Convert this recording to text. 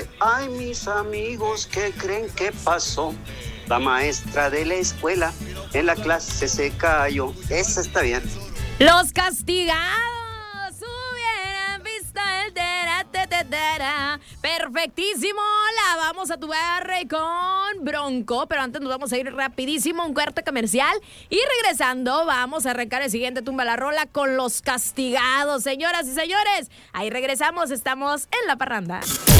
Ay, mis amigos, ¿qué creen que pasó? La maestra de la escuela en la clase se cayó. Esa está bien. Los castigados hubieran visto el tera. Perfectísimo, la vamos a tubar con Bronco, pero antes nos vamos a ir rapidísimo a un corte comercial y regresando vamos a arrancar el siguiente Tumba la Rola con Los Castigados. Señoras y señores, ahí regresamos, estamos en La Parranda.